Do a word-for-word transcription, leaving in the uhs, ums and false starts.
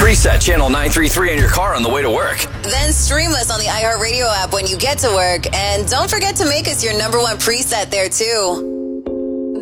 Preset Channel nine three three in your car on the way to work. Then stream us on the iHeartRadio app when you get to work. And don't forget to make us your number one preset there, too.